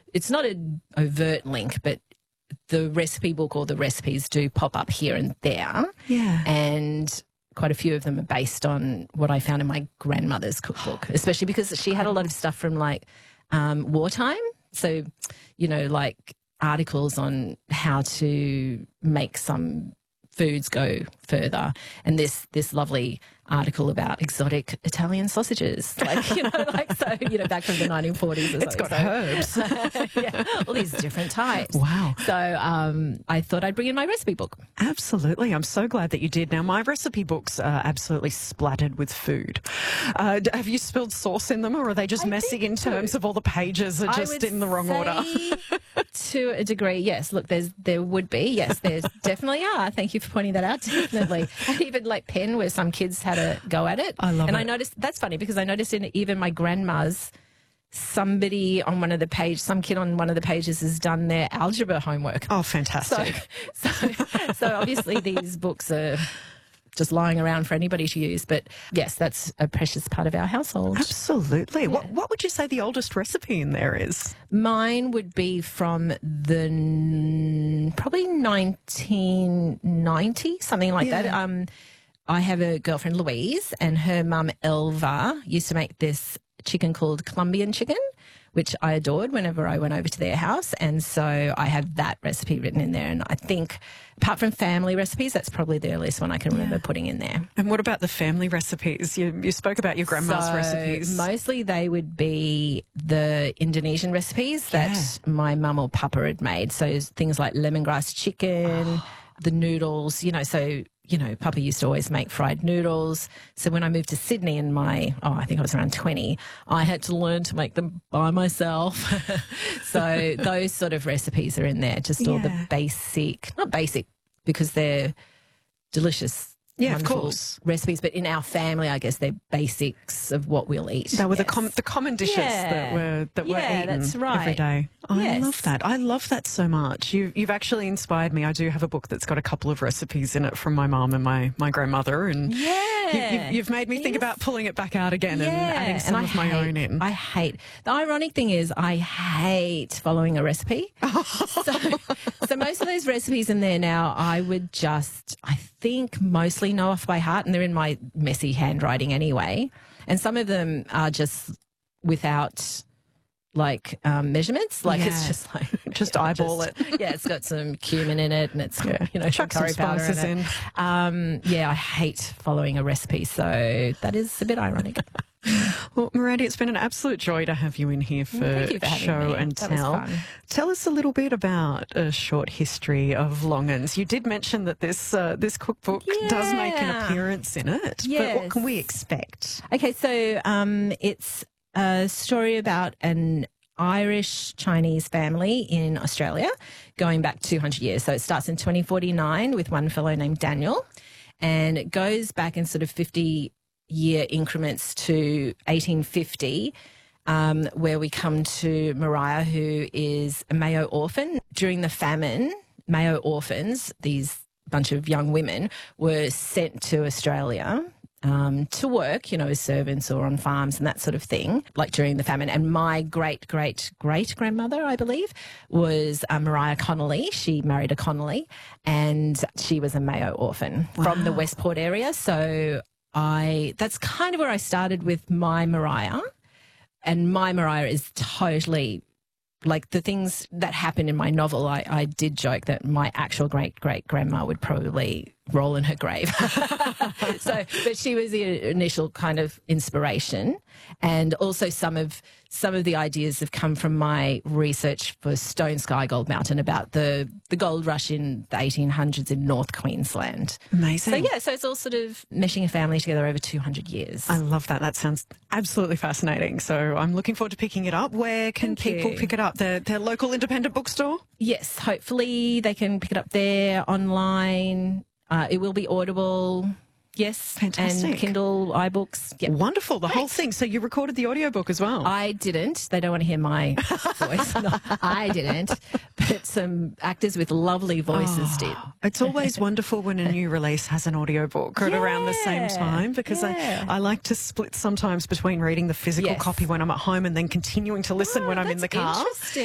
it's not an overt link, but the recipe book or the recipes do pop up here and there. Yeah. And quite a few of them are based on what I found in my grandmother's cookbook, especially because she had a lot of stuff from like wartime. So, you know, like articles on how to make some foods go further, and this lovely article about exotic Italian sausages, like, you know, like, so, you know, back from the 1940s or It's got herbs. yeah, all these different types. Wow. So I thought I'd bring in my recipe book. Absolutely. I'm so glad that you did. Now, my recipe books are absolutely splattered with food. Have you spilled sauce in them, or are they just messy in terms of all the pages are just in the wrong order? To a degree, yes. Look, there would be. Yes, there's definitely are. Thank you for pointing that out. Definitely. And even like pen, where some kids had a go at it. I love it. And I noticed, that's funny because I noticed in even my grandma's, somebody on one of the pages, some kid on one of the pages has done their algebra homework. Oh, fantastic. So obviously these books are just lying around for anybody to use. But yes, that's a precious part of our household. Absolutely. Yeah. What would you say the oldest recipe in there is? Mine would be from the probably 1990, something like that. I have a girlfriend, Louise, and her mum, Elva, used to make this chicken called Colombian chicken, which I adored whenever I went over to their house. And so I have that recipe written in there. And I think, apart from family recipes, that's probably the earliest one I can remember putting in there. And what about the family recipes? You spoke about your grandma's recipes. Mostly they would be the Indonesian recipes that my mum or papa had made. So things like lemongrass chicken, the noodles, you know, so... You know, Papa used to always make fried noodles. So when I moved to Sydney in I think I was around 20, I had to learn to make them by myself. So those sort of recipes are in there, just all the basic, not basic because they're delicious. Yeah, of course. Recipes, but in our family, I guess they're basics of what we'll eat. They were the common dishes that were eaten that's right. every day. I love that. I love that so much. You've actually inspired me. I do have a book that's got a couple of recipes in it from my mum and my grandmother, and you've made me think about pulling it back out again and adding some of my own in. The ironic thing is I hate following a recipe. So most of those recipes in there now, I think mostly know off by heart, and they're in my messy handwriting anyway. And some of them are just without like measurements, like it's just like just eyeball it. Yeah, it's got some cumin in it, and it's got, you know, chuck curry some powder spices in it. I hate following a recipe, so that is a bit ironic. Well, Miranda, it's been an absolute joy to have you in here for Show and Tell. Tell us a little bit about a short history of Longans. You did mention that this cookbook does make an appearance in it, but what can we expect? Okay, so it's a story about an Irish-Chinese family in Australia going back 200 years. So it starts in 2049 with one fellow named Daniel, and it goes back in sort of 50-year increments to 1850, where we come to Mariah, who is a Mayo orphan. During the famine, Mayo orphans, these bunch of young women, were sent to Australia to work, you know, as servants or on farms and that sort of thing, like during the famine. And my great-great-great-grandmother, I believe, was Mariah Connolly. She married a Connolly, and she was a Mayo orphan from the Westport area. So that's kind of where I started with my Mariah. And my Mariah is totally... like the things that happen in my novel, I did joke that my actual great-great-grandma would probably roll in her grave. But she was the initial kind of inspiration. And also some of the ideas have come from my research for Stone Sky Gold Mountain about the gold rush in the 1800s in North Queensland. Amazing. So it's all sort of meshing a family together over 200 years. I love that. That sounds absolutely fascinating. So I'm looking forward to picking it up. Where can people pick it up? Their local independent bookstore? Yes, hopefully they can pick it up there, online. It will be Audible. Yes. Fantastic. And Kindle, iBooks. Yep. Wonderful. The whole thing. So you recorded the audiobook as well? I didn't. They don't want to hear my voice. No, I didn't. But some actors with lovely voices did. It's always wonderful when a new release has an audiobook at around the same time, because I like to split sometimes between reading the physical copy when I'm at home and then continuing to listen when I'm in the car. Interesting.